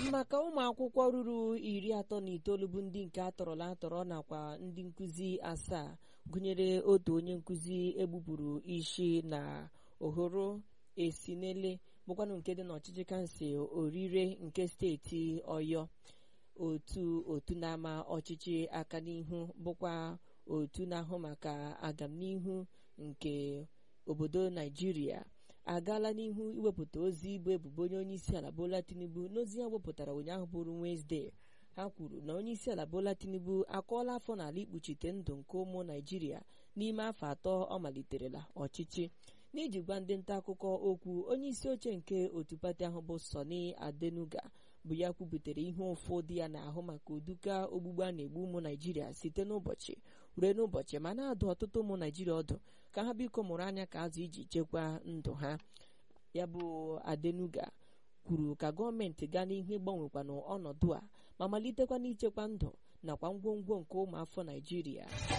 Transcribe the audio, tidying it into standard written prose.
maka ụmụ akwụkwọ ruru 39 bụ ndị nke atọrọ nakwa ndị nkụzi 7 gụnyere otu onye nkụzi egbupụrụ isi na Ohoro Esinele bụkwanụ nke dị n'ọchịchị kansụl Orire nke steeti Ọyọ. Otu na-ama ọchịchị aka n'ihu bụkwa otu na-ahụ maka agamnihu nke obodo Naijiria agaala n'ihu iwepụta ozi bụ ebubo onye isi ala Bola Tinubu. N'ozi ya wepụtara ụnyaahụ bụrụ Wenesde, ha kwuru na onye isi ala Bola Tinubu akọọla afọ n'ala ikpuchite ndụ nke ụmụ Naijiria n'ime afọ 3 ọ maliterela ọchịchị. N'iji gwa ndị nta akụkọ okwu, onye isi oche nke otu pati ahụ bụ Sani Adenuga bụ ya kwubutere ihe ụfụ dị ya n'ahụ maka uduka ogbugbu a na-egbu ụmụ Naijiria site n'ụbọchị ruo n'ụbọchị, ma na-adụ ọtụtụ ụmụ Naijiria ọdụ ka ha biko mụrụ anya ka azụ iji chekwaa ndụ ha. Ya bụ Adenuga kwuru ka gọọmenti gaa n'ihu ịgbanwekwanụ ọnọdụ a ma malitekwa n'ichekwa ndụ nakwa ngwongwo nke ụmụafọ Naijiria.